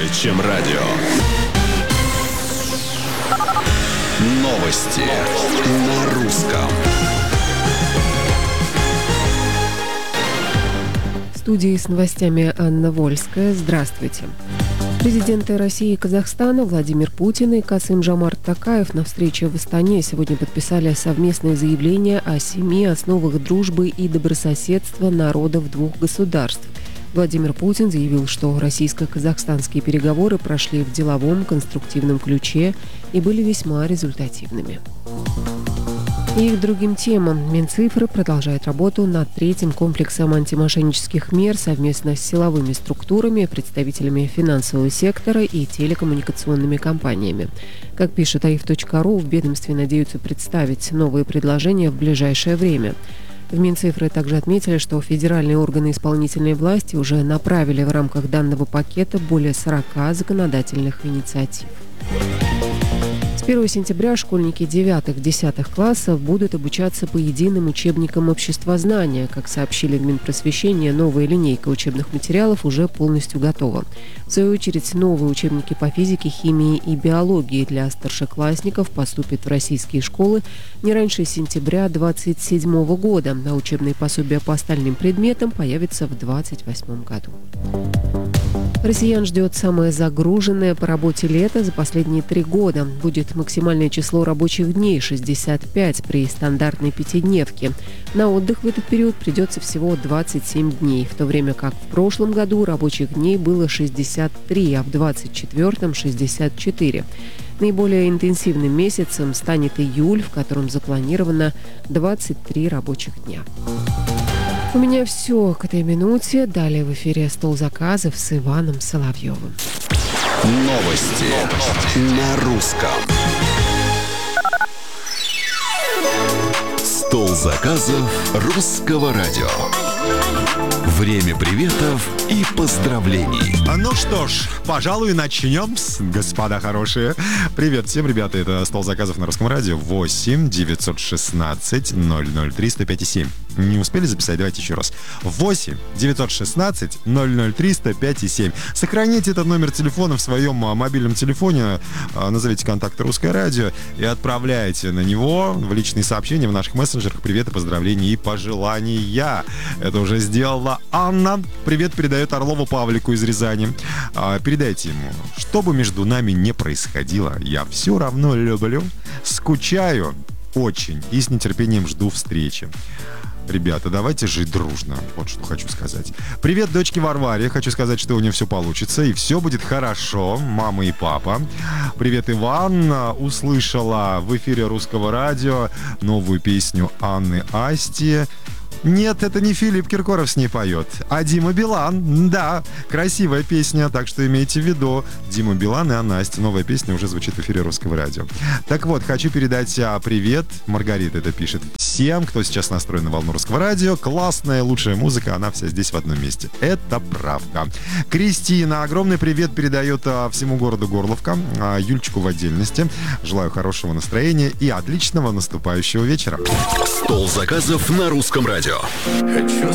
чем радио. Новости на русском. В студии с новостями Анна Вольская. Здравствуйте. Президенты России и Казахстана Владимир Путин и Касым-Жомарт Токаев на встрече в Астане сегодня подписали совместное заявление о 7 основах дружбы и добрососедства народов двух государств. Владимир Путин заявил, что российско-казахстанские переговоры прошли в деловом, конструктивном ключе и были весьма результативными. И к другим темам. Минцифры продолжает работу над третьим комплексом антимошеннических мер совместно с силовыми структурами, представителями финансового сектора и телекоммуникационными компаниями. Как пишет aif.ru, в ведомстве надеются представить новые предложения в ближайшее время. В Минцифры также отметили, что федеральные органы исполнительной власти уже направили в рамках данного пакета более 40 законодательных инициатив. С 1 сентября школьники 9-10 классов будут обучаться по единым учебникам обществознания. Как сообщили в Минпросвещении, новая линейка учебных материалов уже полностью готова. В свою очередь, новые учебники по физике, химии и биологии для старшеклассников поступят в российские школы не раньше сентября 2027 года, а учебные пособия по остальным предметам появятся в 2028 году. Россиян ждет самое загруженное по работе лето за последние 3 года. Будет максимальное число рабочих дней – 65 при стандартной пятидневке. На отдых в этот период придется всего 27 дней, в то время как в прошлом году рабочих дней было 63, а в 2024 – 64. Наиболее интенсивным месяцем станет июль, в котором запланировано 23 рабочих дня. У меня все к этой минуте. Далее в эфире «Стол заказов» с Иваном Соловьевым. Новости на русском. Стол заказов русского радио. Время приветов и поздравлений. Ну что ж, пожалуй, начнем, господа хорошие. Привет всем, ребята, это «Стол заказов» на русском радио. 8 916 003 105,7. Не успели записать? Давайте еще раз. 8 916 003 105,7. Сохраните этот номер телефона в своем мобильном телефоне, назовите контакты «Русское радио» и отправляйте на него в личные сообщения в наших мессенджерах приветы, поздравления и пожелания. Это уже сделала Анна. Привет передает Орлову Павлику из Рязани. Передайте ему, что бы между нами не происходило, я все равно люблю, скучаю очень и с нетерпением жду встречи. Ребята, давайте жить дружно. Вот что хочу сказать. Привет дочке Варваре. Хочу сказать, что у нее все получится и все будет хорошо. Мама и папа. Привет, Иван. Услышала в эфире русского радио новую песню Анны Асти. Нет, это не Филипп Киркоров с ней поет, а Дима Билан. Да, красивая песня, так что имейте в виду. Дима Билан и Анна Асти. Новая песня уже звучит в эфире русского радио. Так вот, хочу передать привет. Маргарита это пишет всем, кто сейчас настроен на волну русского радио. Классная, лучшая музыка, она вся здесь в одном месте. Это правда. Кристина, огромный привет передает всему городу Горловка, Юльчику в отдельности. Желаю хорошего настроения и отличного наступающего вечера. Стол заказов на русском радио.